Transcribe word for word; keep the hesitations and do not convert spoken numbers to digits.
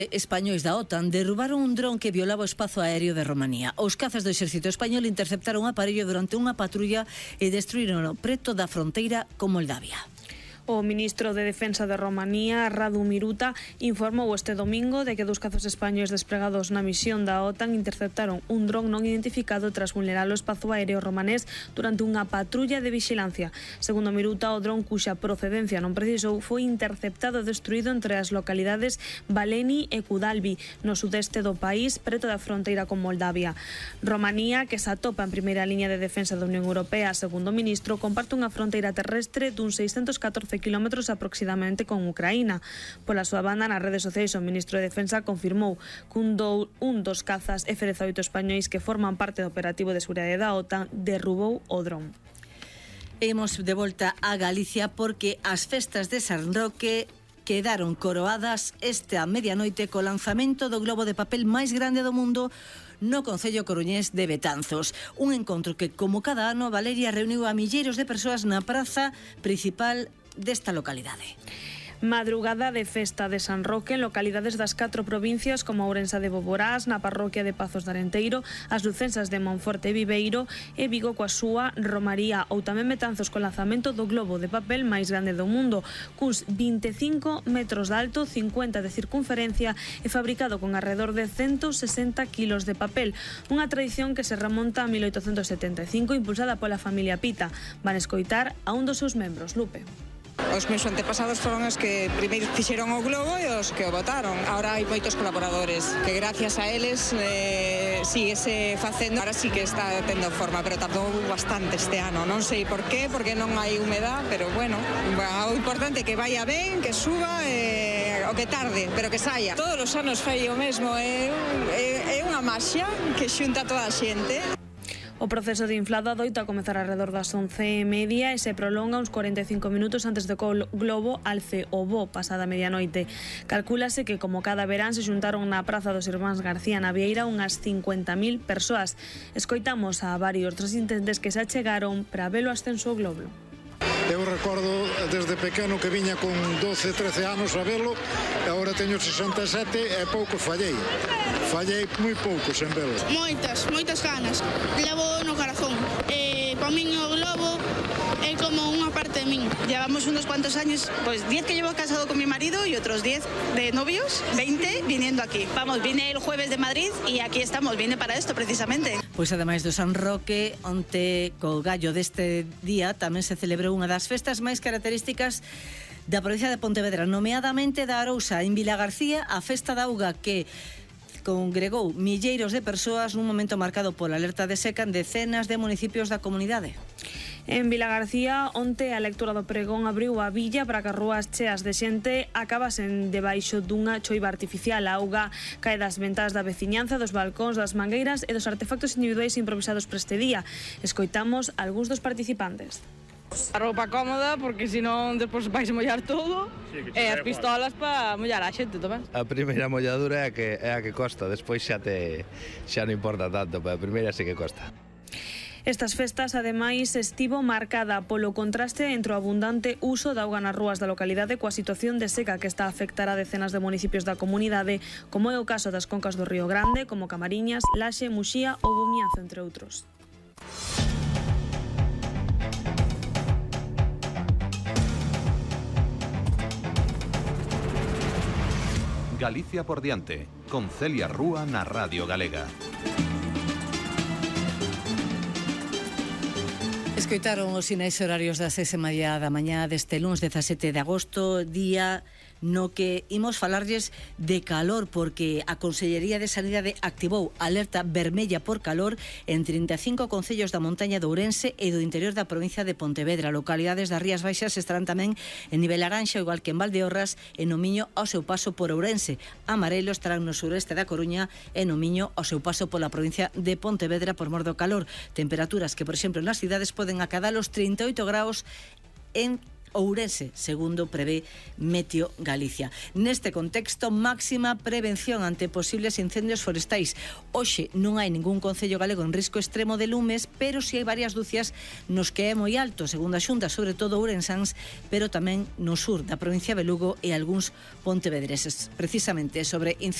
Españois da OTAN derrubaron un dron que violaba o espazo aéreo de Romanía. Os cazas do exército español interceptaron un aparello durante unha patrulla e destruírono preto da fronteira con Moldavia. O ministro de Defensa de Romanía, Radu Miruta, informou este domingo de que dous cazas españois despregados na misión da OTAN interceptaron un dron non identificado tras vulnerar o espazo aéreo romanés durante unha patrulla de vixilancia. Segundo Miruta, o dron cuxa procedencia non precisou foi interceptado e destruído entre as localidades Baleni e Kudalbi, no sudeste do país, preto da fronteira con Moldavia. Romanía, que se atopa en primeira liña de defensa da Unión Europea, segundo o ministro, comparte unha fronteira terrestre dun seiscentos catorce kilómetros aproximadamente con Ucraína. Pola súa banda, nas redes sociais, o ministro de Defensa confirmou que un, do, un dos cazas F dezaoito españois que forman parte do operativo de seguridade da OTAN derrubou o dron. Imos de volta a Galicia porque as festas de San Roque quedaron coroadas esta medianoite co lanzamento do globo de papel máis grande do mundo no concello coruñés de Betanzos. Un encontro que, como cada ano, Valeria reuniu a milleiros de persoas na praza principal desta localidade. Madrugada de festa de San Roque en localidades das catro provincias como Ourense de Boborás, na parroquia de Pazos de Arenteiro, as lucensas de Monforte e Viveiro e Vigo coa súa Romaría, ou tamén Betanzos co lanzamento do globo de papel máis grande do mundo, cuns vinte e cinco metros de alto, cincuenta de circunferencia e fabricado con alrededor de ciento sesenta kilos de papel, unha tradición que se remonta a mil oitocentos setenta e cinco impulsada pola familia Pita. Van escoitar a un dos seus membros, Lupe. Os meus antepasados foron os que primeiro fixeron o globo e os que o botaron. Ahora hai moitos colaboradores que gracias a eles eh, síguese facendo. Ahora sí que está tendo forma, pero tardou bastante este ano. Non sei por qué, porque non hai humedad, pero bueno, o importante é que vaya ben, que suba, eh, o que tarde, pero que saia. Todos os anos fai o mesmo, é, é, é unha maxia que xunta toda a xente. O proceso de inflado adoita a comezar alrededor das once e media e se prolonga uns cuarenta e cinco minutos antes de que o globo alce o voo pasada medianoite. Calcúlase que, como cada verán, se xuntaron na praza dos Irmáns García na Vieira unhas cincuenta mil persoas. Escoitamos a varios resistentes que se achegaron para ver o ascenso ao globo. Eu recordo desde pequeno que viña con doce, trece anos a velo e agora teño sesenta e sete e poucos fallei. Fallei moi poucos en velo. Moitas, moitas ganas. Levo no corazón. Eh, para min o globo é como unha parte de min. Llevamos unos cuantos años, pues diez que llevo casado con mi marido y otros diez de novios, veinte viniendo aquí. Vamos, vine el jueves de Madrid y aquí estamos, vine para esto precisamente. Pois ademais do San Roque, onte co gallo deste día tamén se celebrou unha das festas máis características da provincia de Pontevedra, nomeadamente da Arousa, en Vilagarcía, a festa da auga que congregou milleiros de persoas nun momento marcado pola alerta de seca en decenas de municipios da comunidade. En Vilagarcía, onte a lectura do pregón abriu a villa para que as rúas cheas de xente acabasen debaixo dunha choiva artificial. A auga cae das ventás da veciñanza, dos balcóns, das mangueiras e dos artefactos individuais improvisados para este día. Escoitamos algúns dos participantes. A roupa cómoda, porque senón depois vais mollar todo, sí, e as pistolas para mollar a xente tamén. A primeira molladura é a que, é a que costa, despois xa te xa non importa tanto, pero a primeira sí que costa. Estas festas, ademais, estivo marcada polo contraste entre o abundante uso da auga nas rúas da localidade coa situación de seca que está a afectar a decenas de municipios da comunidade, como é o caso das concas do Río Grande, como Camariñas, Laxe, Muxía ou Bumiazo, entre outros. Galicia por diante, con Celia Rúa na Radio Galega. Escoitaron os sinais horarios das seis e media da mañá deste luns dezasete de agosto, día no que imos falarlles de calor, porque a Consellería de Sanidade activou alerta vermella por calor en trinta e cinco concellos da montaña de Ourense e do interior da provincia de Pontevedra. Localidades das Rías Baixas estarán tamén en nivel laranxa, igual que en Valdeorras e no Miño ao seu paso por Ourense. Amarelo estarán no sureste da Coruña e no Miño ao seu paso pola provincia de Pontevedra por mor do calor. Temperaturas que, por exemplo, nas cidades poden acadar os trinta e oito graus en Ourense, segundo prevé Meteo Galicia. Neste contexto, máxima prevención ante posibles incendios forestais. Hoxe non hai ningún concello galego en risco extremo de lumes, pero si hai varias ducias nos que é moi alto, segundo a Xunta, sobre todo ourensáns, pero tamén no sur da provincia de Lugo e algúns pontevedreses. Precisamente sobre incendios